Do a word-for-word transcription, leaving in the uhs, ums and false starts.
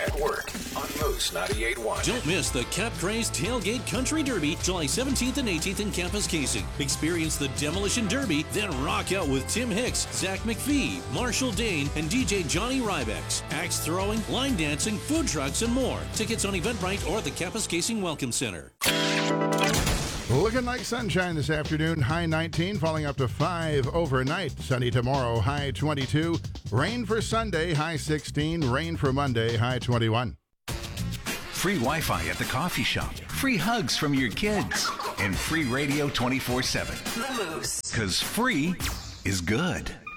at work on Moose ninety-eight point one. Don't miss the Cap Craze Tailgate Country Derby, July seventeenth and eighteenth in Campus Casing. Experience the Demolition Derby, then rock out with Tim Hicks, Zach McPhee, Marshall Dane, and D J Johnny Rybex. Axe throwing, line dancing, food trucks, and more. Tickets on Eventbrite or at the Campus Casing Welcome Center. Looking like sunshine this afternoon, high nineteen, falling up to five overnight. Sunny tomorrow, high twenty-two. Rain for Sunday, high sixteen. Rain for Monday, high twenty-one. Free Wi-Fi at the coffee shop. Free hugs from your kids. And free radio twenty-four seven. The Moose. Because free is good.